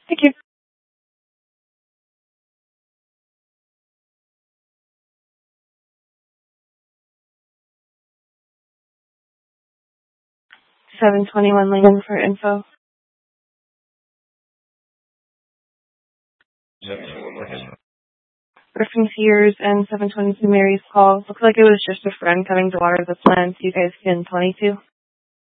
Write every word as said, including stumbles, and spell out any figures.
Thank you. seven twenty-one Lincoln for info. Griffin Sears and seven twenty-two Mary's call. Looks like it was just a friend coming to water the plants. You guys can twenty-two.